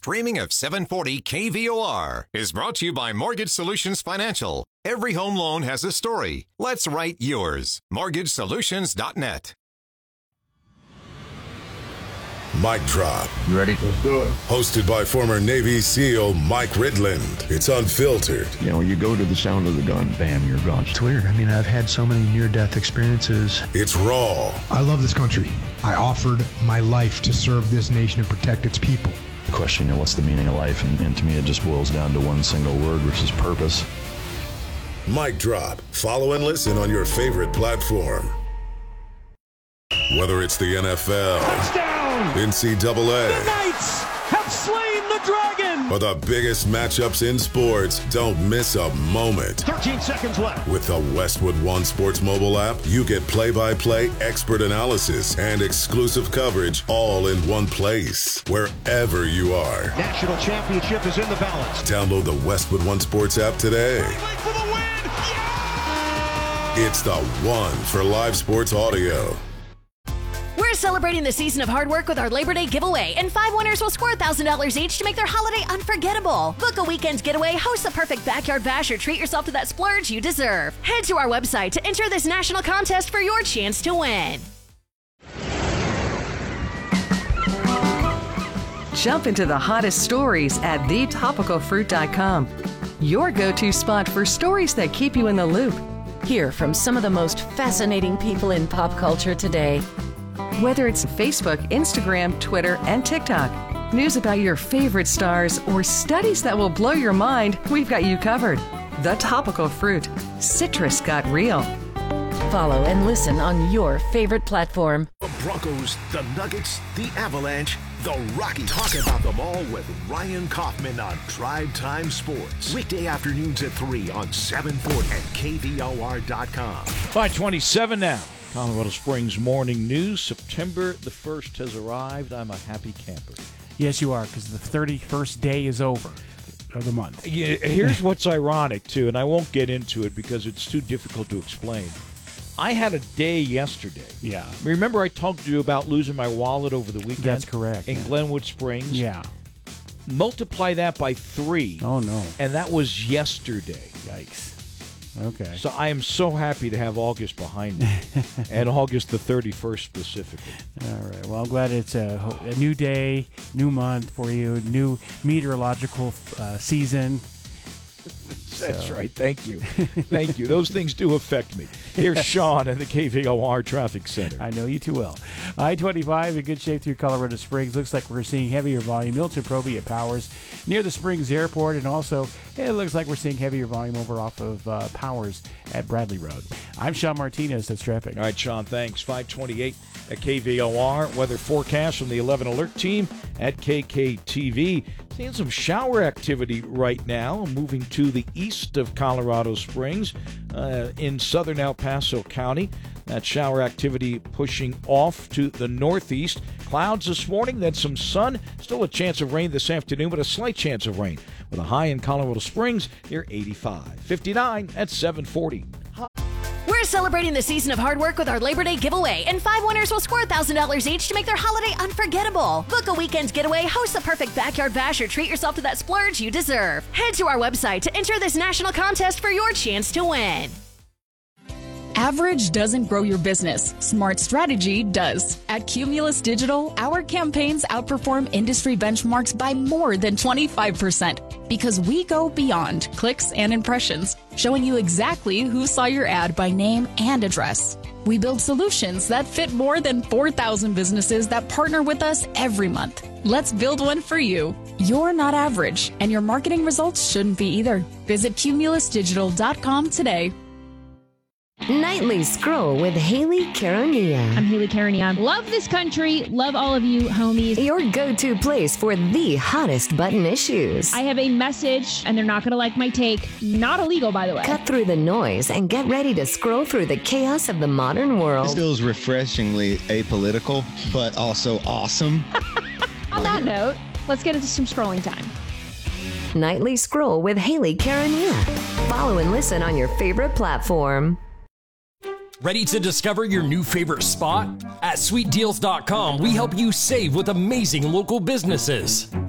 streaming of 740 KVOR is brought to you by Mortgage Solutions Financial. Every home loan has a story. Let's write yours. MortgageSolutions.net. Mic Drop. You ready? Let's do it. Hosted by former Navy SEAL Mike Ridland. It's unfiltered. You know, you go to the sound of the gun, bam, you're gone. It's weird. I mean, I've had so many near-death experiences. It's raw. I love this country. I offered my life to serve this nation and protect its people. The question, you know, what's the meaning of life? And to me, it just boils down to one single word, which is purpose. Mic Drop. Follow and listen on your favorite platform. Whether it's the NFL, touchdown, NCAA, the Knights have slain the dragon, or the biggest matchups in sports, don't miss a moment. 13 seconds left. With the Westwood One Sports mobile app, you get play-by-play expert analysis and exclusive coverage all in one place, wherever you are. National championship is in the balance. Download the Westwood One Sports app today. For the win! Yeah! It's the one for live sports audio. We're celebrating the season of hard work with our Labor Day giveaway, and 5 winners will score $1,000 each to make their holiday unforgettable. Book a weekend getaway, host the perfect backyard bash, or treat yourself to that splurge you deserve. Head to our website to enter this national contest for your chance to win. Jump into the hottest stories at thetopicalfruit.com. Your go-to spot for stories that keep you in the loop. Hear from some of the most fascinating people in pop culture today. Whether it's Facebook, Instagram, Twitter, and TikTok, news about your favorite stars, or studies that will blow your mind, we've got you covered. The Topical Fruit. Citrus got real. Follow and listen on your favorite platform. The Broncos, the Nuggets, the Avalanche, the Rockies. Talk about them all with Ryan Kaufman on Drive Time Sports. Weekday afternoons at 3 on 740 and KVOR.com. 5:27 now. Colorado Springs Morning News. September the 1st has arrived. I'm a happy camper. Yes, you are, because the 31st day is over of the month. Yeah, here's what's ironic, too, and I won't get into it because it's too difficult to explain. I had a day yesterday. Yeah. Remember I talked to you about losing my wallet over the weekend? That's correct. In Glenwood Springs? Yeah. Multiply that by 3. Oh, no. And that was yesterday. Yikes. Okay. So I am so happy to have August behind me, and August the 31st specifically. All right. Well, I'm glad it's a new day, new month for you, new meteorological season. That's right. Thank you. Thank you. Those things do affect me. Here's Sean in the KVOR Traffic Center. I know you too well. I-25 in good shape through Colorado Springs. Looks like we're seeing heavier volume. Milton Proby at Powers near the Springs Airport. And also, it looks like we're seeing heavier volume over off of Powers at Bradley Road. I'm Sean Martinez. That's traffic. All right, Sean, thanks. 528 at KVOR. Weather forecast from the 11 Alert team at KKTV. Seeing some shower activity right now, moving to the east of Colorado Springs in southern El Paso County. That shower activity pushing off to the northeast. Clouds this morning, then some sun. Still a chance of rain this afternoon, but a slight chance of rain with a high in Colorado Springs near 85. 59 at 740. We're celebrating the season of hard work with our Labor Day giveaway, and 5 winners will score $1,000 each to make their holiday unforgettable. Book a weekend getaway, host the perfect backyard bash, or treat yourself to that splurge you deserve. Head to our website to enter this national contest for your chance to win. Average doesn't grow your business. Smart strategy does. At Cumulus Digital, our campaigns outperform industry benchmarks by more than 25% because we go beyond clicks and impressions, showing you exactly who saw your ad by name and address. We build solutions that fit more than 4,000 businesses that partner with us every month. Let's build one for you. You're not average, and your marketing results shouldn't be either. Visit cumulusdigital.com today. Nightly Scroll with Haley Caronia. I'm Haley Caronia. Love this country. Love all of you, homies. Your go-to place for the hottest button issues. I have a message, and they're not going to like my take. Not illegal, by the way. Cut through the noise and get ready to scroll through the chaos of the modern world. This feels refreshingly apolitical, but also awesome. On that note, let's get into some scrolling time. Nightly Scroll with Haley Caronia. Follow and listen on your favorite platform. Ready to discover your new favorite spot? At SweetDeals.com, we help you save with amazing local businesses.